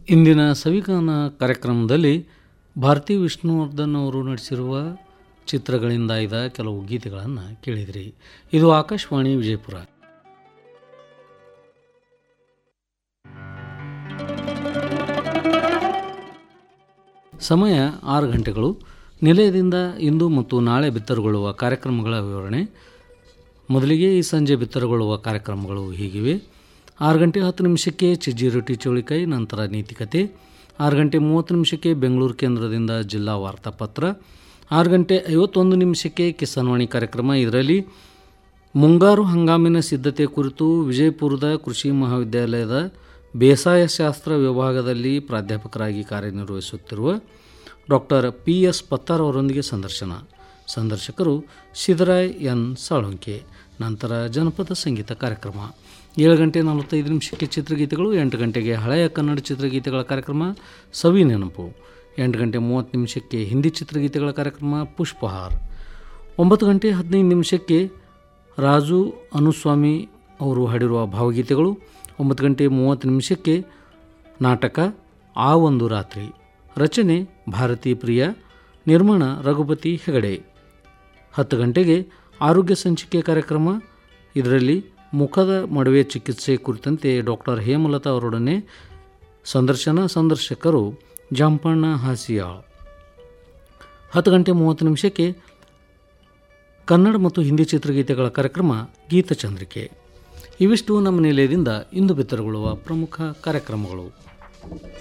ಇಂದಿನ ಸವಿಗಾನ ಕಾರ್ಯಕ್ರಮದಲ್ಲಿ ಭಾರತಿ ವಿಷ್ಣುವರ್ಧನ್ ಅವರು ನಟಿಸಿರುವ ಚಿತ್ರಗಳಿಂದ ಆಯ್ದ ಕೆಲವು ಗೀತೆಗಳನ್ನು ಕೇಳಿದಿರಿ. ಇದು ಆಕಾಶವಾಣಿ ವಿಜಯಪುರ. ಸಮಯ 6 ಗಂಟೆಗಳು. ನಿಲಯದಿಂದ ಇಂದು ಮತ್ತು ನಾಳೆ ಬಿತ್ತರಗೊಳ್ಳುವ ಕಾರ್ಯಕ್ರಮಗಳ ವಿವರಣೆ. ಮೊದಲಿಗೆ ಈ ಸಂಜೆ ಬಿತ್ತರಗೊಳ್ಳುವ ಕಾರ್ಯಕ್ರಮಗಳು ಹೀಗಿವೆ. 6 ಗಂಟೆ 10 ನಿಮಿಷಕ್ಕೆ ಚಿಜ್ಜಿ ರೊಟ್ಟಿ ಚೌಳಿಕಾಯಿ, ನಂತರ ನೀತಿಕತೆ. 6 ಗಂಟೆ 30 ನಿಮಿಷಕ್ಕೆ ಬೆಂಗಳೂರು ಕೇಂದ್ರದಿಂದ ಜಿಲ್ಲಾ ವಾರ್ತಾಪತ್ರ. 6 ಗಂಟೆ 51 ನಿಮಿಷಕ್ಕೆ ಕಿಸಾನ್ವಾಣಿ ಕಾರ್ಯಕ್ರಮ. ಇದರಲ್ಲಿ ಮುಂಗಾರು ಹಂಗಾಮಿನ ಸಿದ್ಧತೆ ಕುರಿತು ವಿಜಯಪುರದ ಕೃಷಿ ಮಹಾವಿದ್ಯಾಲಯದ ಬೇಸಾಯ ಶಾಸ್ತ್ರ ವಿಭಾಗದಲ್ಲಿ ಪ್ರಾಧ್ಯಾಪಕರಾಗಿ ಕಾರ್ಯನಿರ್ವಹಿಸುತ್ತಿರುವ ಡಾಕ್ಟರ್ PS ಪತ್ತಾರ್ ಅವರೊಂದಿಗೆ ಸಂದರ್ಶಕರು ಸಿದ್ದರಾಯ್ ಎನ್ ಸಾಳುಂಕೆ. ನಂತರ ಜನಪದ ಸಂಗೀತ ಕಾರ್ಯಕ್ರಮ. 7 ಗಂಟೆ 45 ನಿಮಿಷಕ್ಕೆ ಚಿತ್ರಗೀತೆಗಳು. 8 ಗಂಟೆಗೆ ಹಳೆಯ ಕನ್ನಡ ಚಿತ್ರಗೀತೆಗಳ ಕಾರ್ಯಕ್ರಮ ಸವಿ ನೆನಪು. 8 ಗಂಟೆ 30 ನಿಮಿಷಕ್ಕೆ ಹಿಂದಿ ಚಿತ್ರಗೀತೆಗಳ ಕಾರ್ಯಕ್ರಮ ಪುಷ್ಪಹಾರ್. 9 ಗಂಟೆ 15 ನಿಮಿಷಕ್ಕೆ ರಾಜು ಅನುಸ್ವಾಮಿ ಅವರು ಹಾಡಿರುವ ಭಾವಗೀತೆಗಳು. 9 ಗಂಟೆ 30 ನಿಮಿಷಕ್ಕೆ ನಾಟಕ ಆ ಒಂದು ರಾತ್ರಿ. ರಚನೆ ಭಾರತೀ ಪ್ರಿಯ, ನಿರ್ಮಾಣ ರಘುಪತಿ ಹೆಗಡೆ. 10 ಗಂಟೆಗೆ ಆರೋಗ್ಯ ಸಂಚಿಕೆ ಕಾರ್ಯಕ್ರಮ. ಇದರಲ್ಲಿ ಮುಖದ ಮಡುವೆ ಚಿಕಿತ್ಸೆ ಕುರಿತಂತೆ ಡಾಕ್ಟರ್ ಹೇಮಲತಾ ಅವರೊಡನೆ ಸಂದರ್ಶಕರು ಜಾಂಪಣ್ಣ ಹಾಸಿಯಾಳ್. 10 ಗಂಟೆ 30 ನಿಮಿಷಕ್ಕೆ ಕನ್ನಡ ಮತ್ತು ಹಿಂದಿ ಚಿತ್ರಗೀತೆಗಳ ಕಾರ್ಯಕ್ರಮ ಗೀತಚಂದ್ರಿಕೆ. ಇವಿಷ್ಟು ನಮ್ಮ ನಿಲಯದಿಂದ ಇಂದು ಬಿತ್ತರಗೊಳ್ಳುವ ಪ್ರಮುಖ ಕಾರ್ಯಕ್ರಮಗಳು.